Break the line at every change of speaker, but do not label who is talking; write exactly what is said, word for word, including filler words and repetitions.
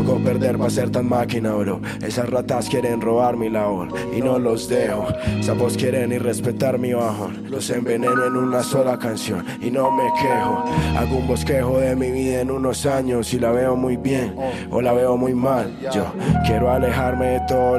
tocó perder para ser tan máquina, bro. Esas ratas quieren robar mi labor y no los dejo. Sapos quieren irrespetar mi bajón. Los enveneno en una sola canción y no me quejo. Hago un bosquejo de mi vida en unos años y la veo muy bien o la veo muy mal. Yo quiero alejarme de todo